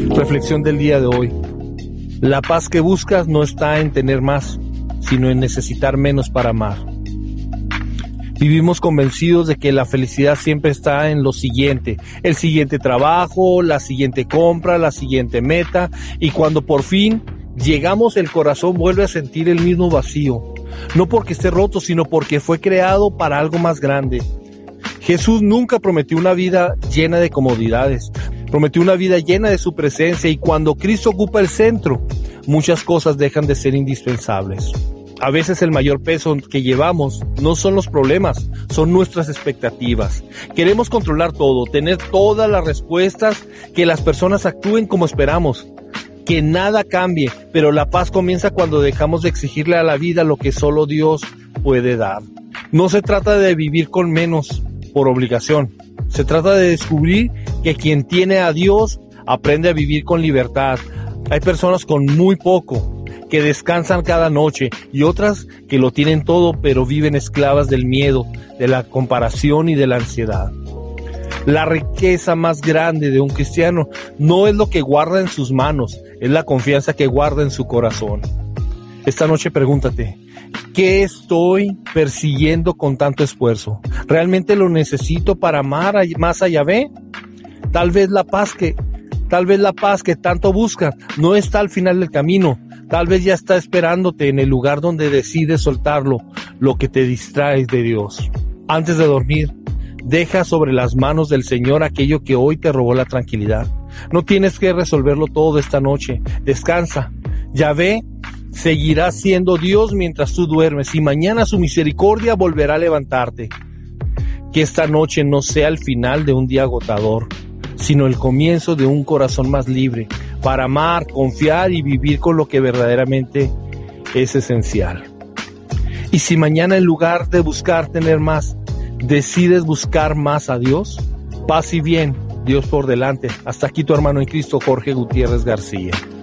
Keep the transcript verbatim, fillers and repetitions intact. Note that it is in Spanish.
Reflexión del día de hoy. La paz que buscas no está en tener más, sino en necesitar menos para amar. Vivimos convencidos de que la felicidad siempre está en lo siguiente, el siguiente trabajo, la siguiente compra, la siguiente meta, y cuando por fin llegamos, el corazón vuelve a sentir el mismo vacío, no porque esté roto, sino porque fue creado para algo más grande. Jesús nunca prometió una vida llena de comodidades, prometió una vida llena de su presencia, y cuando Cristo ocupa el centro, muchas cosas dejan de ser indispensables. A veces el mayor peso que llevamos no son los problemas, son nuestras expectativas. Queremos controlar todo, tener todas las respuestas, que las personas actúen como esperamos, que nada cambie, pero la paz comienza cuando dejamos de exigirle a la vida lo que solo Dios puede dar. No se trata de vivir con menos por obligación, se trata de descubrir que quien tiene a Dios aprende a vivir con libertad. Hay personas con muy poco que descansan cada noche y otras que lo tienen todo pero viven esclavas del miedo, de la comparación y de la ansiedad. La riqueza más grande de un cristiano no es lo que guarda en sus manos, es la confianza que guarda en su corazón. Esta noche pregúntate, ¿qué estoy persiguiendo con tanto esfuerzo? ¿Realmente lo necesito para amar más a Yahvé? Tal vez la paz que, tal vez la paz que tanto buscas no está al final del camino. Tal vez ya está esperándote en el lugar donde decides soltarlo, lo que te distraes de Dios. Antes de dormir, deja sobre las manos del Señor aquello que hoy te robó la tranquilidad. No tienes que resolverlo todo esta noche. Descansa. Yahvé seguirá siendo Dios mientras tú duermes, y mañana su misericordia volverá a levantarte. Que esta noche no sea el final de un día agotador, sino el comienzo de un corazón más libre, para amar, confiar y vivir con lo que verdaderamente es esencial. Y si mañana, en lugar de buscar tener más, decides buscar más a Dios, paz y bien, Dios por delante. Hasta aquí tu hermano en Cristo, Jorge Gutiérrez García.